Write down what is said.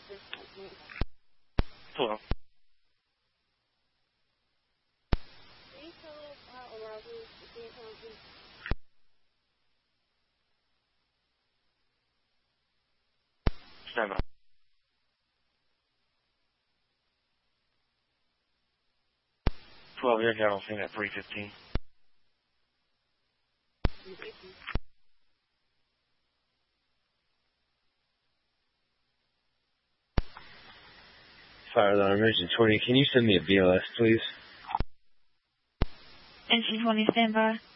Hello. Stand by. 12 Air Cattle thing at 315. Fire alarm, Engine 20. Can you send me a BLS, please? Engine 20, stand by.